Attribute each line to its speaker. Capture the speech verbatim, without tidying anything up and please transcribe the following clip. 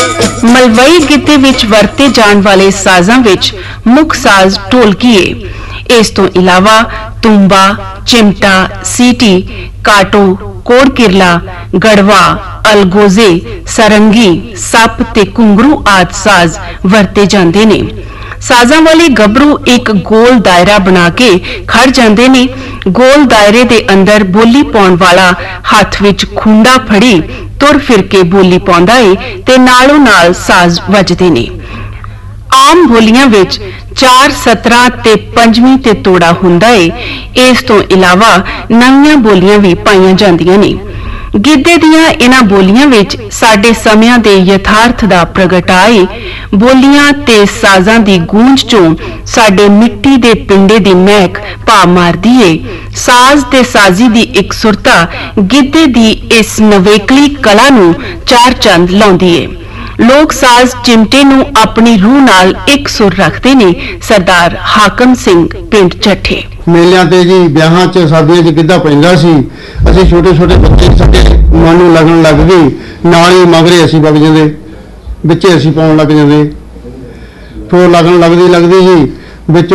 Speaker 1: ਮਲਵਈ ਗਿੱਧੇ ਵਿੱਚ ਵਰਤੇ ਜਾਣ ਵਾਲੇ ਸਾਜ਼ਾਂ ਵਿੱਚ ਮੁੱਖ ਸਾਜ਼ ਢੋਲਕੀ ਹੈ। ਇਸ ਤੋਂ ਇਲਾਵਾ ਤੂੰਬਾ, ਚਿਮਟਾ, ਸੀਟੀ, ਕਾਟੋ, ਕੋੜ ਕਿਰਲਾ, ਗੜਵਾ, ਅਲਗੋਜ਼ੇ, ਸਰੰਗੀ, ਸੱਪ ਤੇ ਘੁੰਗਰੂ ਆਦਿ ਸਾਜ਼ ਵਰਤੇ ਜਾਂਦੇ ਨੇ। ਸਾਜ਼ਾਂ ਵਾਲੇ ਗੱਭਰੂ ਇੱਕ ਗੋਲ ਦਾਇਰਾ ਬਣਾ ਕੇ ਖੜ ਜਾਂਦੇ ਨੇ। ਗੋਲ ਦਾਇਰੇ ਦੇ ਅੰਦਰ ਬੋਲੀ ਪਾਉਣ ਵਾਲਾ ਹੱਥ ਵਿੱਚ ਖੁੰਡਾ ਫੜੀ ਤੁਰ ਫਿਰ ਕੇ ਬੋਲੀ ਪਾਉਂਦਾ ਏ ਤੇ ਨਾਲੋਂ ਨਾਲ ਸਾਜ਼ ਵੱਜਦੇ ਨੇ। ਆਮ ਬੋਲੀਆਂ ਵਿੱਚ ਚਾਰ ਸਤਰਾਂ ਤੇ ਪੰਜਵੀਂ ਤੇ ਤੋੜਾ ਹੁੰਦਾ ਏ। ਇਸ ਤੋਂ ਇਲਾਵਾ ਨਵੀਆਂ ਬੋਲੀਆਂ ਵੀ ਪਾਈਆਂ ਜਾਂਦੀਆਂ ਨੇ। ਗਿੱਧੇ ਦੀਆਂ ਇਹਨਾਂ ਬੋਲੀਆਂ ਵਿੱਚ ਸਾਡੇ ਸਮਿਆਂ ਦੇ ਯਥਾਰਥ ਦਾ ਪ੍ਰਗਟਾਏ। ਬੋਲੀਆਂ ਤੇ ਸਾਜ਼ਾਂ ਦੀ ਗੂੰਜ ਚੋਂ ਸਾਡੇ ਮਿੱਟੀ ਦੇ ਪਿੰਡੇ ਦੀ ਮਹਿਕ ਭਾ ਮਾਰਦੀ ਏ। ਸਾਜ਼ ਤੇ ਸਾਜ਼ੀ ਦੀ ਇਕਸੁਰਤਾ ਗਿੱਧੇ ਦੀ ਇਸ ਨਵੇਕਲੀ ਕਲਾ ਨੂੰ ਚਾਰ ਚੰਦ ਲਾਉਂਦੀ ਏ। ਲੋਕ ਸਾਜ਼ ਚਿਮਟੇ ਨੂੰ ਆਪਣੀ ਰੂਹ ਨਾਲ ਇੱਕ ਸੁਰ ਰੱਖਦੇ ਨੇ। ਸਰਦਾਰ ਹਾਕਮ ਸਿੰਘ, ਪਿੰਡ ਚੱਠੇ।
Speaker 2: ਮੇਲਿਆਂ ਤੇ ਜੀ, ਵਿਆਹਾਂ 'ਚ, ਸ਼ਾਦੀਆਂ 'ਚ ਗਿੱਧਾ ਪੈਂਦਾ ਸੀ। ਅਸੀਂ ਛੋਟੇ ਛੋਟੇ ਬੱਚੇ, ਸਾਡੇ ਮਨ ਨੂੰ ਲੱਗਣ ਲੱਗ ਗਈ, ਨਾਲ ਹੀ ਮਗਰੇ ਅਸੀਂ ਵਗ ਜਾਂਦੇ, ਵਿੱਚੇ ਅਸੀਂ ਪਾਉਣ ਲੱਗ ਜਾਂਦੇ। ਫਿਰ ਲੱਗਣ ਲੱਗਦੀ ਲੱਗਦੀ ਜੀ ਵਿੱਚ